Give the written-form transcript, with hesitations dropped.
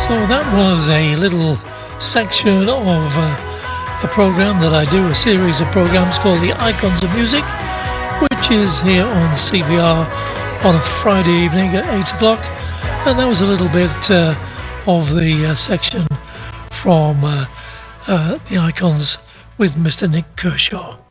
So that was a little section of a program that I do, a series of programs called the Icons of Music, which is here on CBR on a Friday evening at 8 o'clock. And that was a little bit of the section from the Icons with Mr. Nik Kershaw.